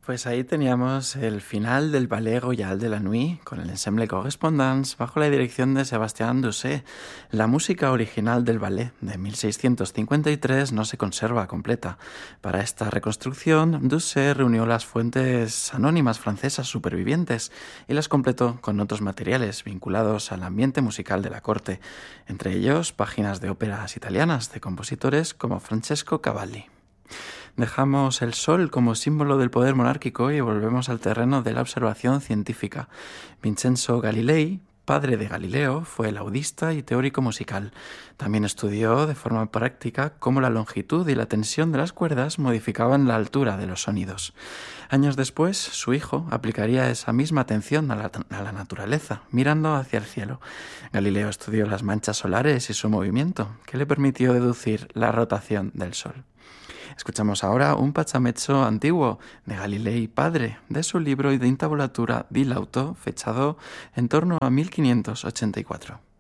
Pues ahí teníamos el final del Ballet Royal de la Nuit con el ensemble Correspondance bajo la dirección de Sébastien Doucet. La música original del ballet de 1653 no se conserva completa. Para esta reconstrucción, Doucet reunió las fuentes anónimas francesas supervivientes y las completó con otros materiales vinculados al ambiente musical de la corte, entre ellos páginas de óperas italianas de compositores como Francesco Cavalli. Dejamos el sol como símbolo del poder monárquico y volvemos al terreno de la observación científica. Vincenzo Galilei, padre de Galileo, fue laudista y teórico musical. También estudió de forma práctica cómo la longitud y la tensión de las cuerdas modificaban la altura de los sonidos. Años después, su hijo aplicaría esa misma atención a la naturaleza, mirando hacia el cielo. Galileo estudió las manchas solares y su movimiento, que le permitió deducir la rotación del sol. Escuchamos ahora un pachamezzo antiguo de Galilei padre, de su libro de intabulatura di Lauto, fechado en torno a 1584.